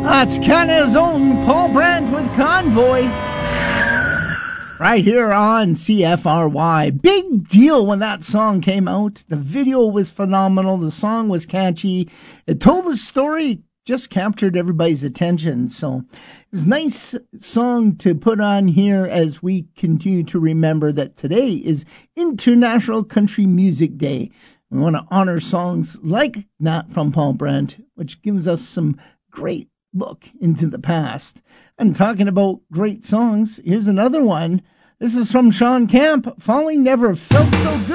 That's Canada's own Paul Brandt with Convoy. Right here on CFRY. Big deal when that song came out. The video was phenomenal. The song was catchy. It told a story, just captured everybody's attention. So it was a nice song to put on here as we continue to remember that today is International Country Music Day. We want to honor songs like that from Paul Brandt, which gives us some great look into the past. And talking about great songs, here's another one. This is from Sean Camp. Falling Never Felt So Good.